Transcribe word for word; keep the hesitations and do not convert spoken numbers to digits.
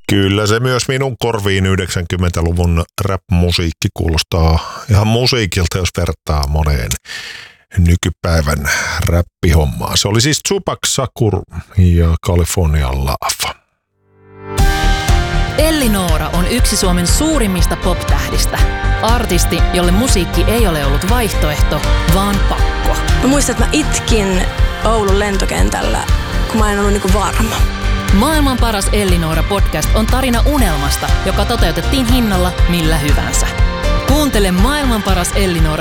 Kyllä se myös minun korviin yhdeksänkymmentäluvun rap-musiikki kuulostaa ihan musiikilta, jos vertaa moneen nykypäivän räppihommaan. Se oli siis Tupac Shakur ja California Love. Elli-Noora on yksi Suomen suurimmista pop-tähdistä. Artisti, jolle musiikki ei ole ollut vaihtoehto, vaan pakko. Mä muistan, että mä itkin Oulun lentokentällä, kun mä en ollut niinku varma. Maailman paras Elli-Noora podcast on tarina unelmasta, joka toteutettiin hinnalla millä hyvänsä. Kuuntele Maailman paras Elli-Noora